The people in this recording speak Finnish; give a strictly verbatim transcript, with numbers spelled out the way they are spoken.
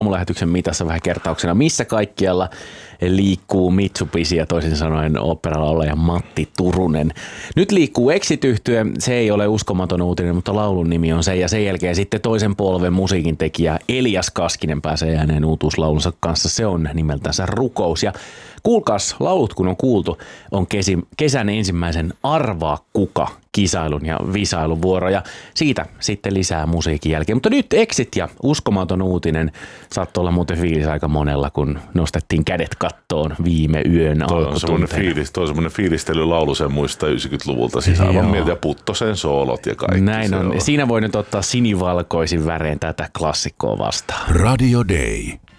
aamulähetyksen mitassa vähän kertauksena, missä kaikkialla liikkuu Mitsubishi ja toisin sanoen oopperalaulaja Matti Turunen. Nyt liikkuu Exit-yhtye, se ei ole uskomaton uutinen, mutta laulun nimi on se ja sen jälkeen sitten toisen polven musiikin tekijä Elias Kaskinen pääsee ääneen uutuuslaulunsa kanssa, se on nimeltänsä Rukous ja kuulkaas, laulut kun on kuultu, on kesi, kesän ensimmäisen Arvaa kuka kisailun ja visailun vuoro ja siitä sitten lisää musiikin jälkeen. Mutta nyt Exit ja uskomaton uutinen saattoi olla muuten fiilis aika monella, kun nostettiin kädet kattoon viime yön toi on semmoinen fiilis, toi on semmoinen fiilistelylaulu, sen muistaa yhdeksänkymmentäluvulta, siis aivan mieltä ja Puttosen soolot ja kaikki. Näin on. Siinä voi nyt ottaa sinivalkoisin värein tätä klassikkoa vastaan. Radio Day.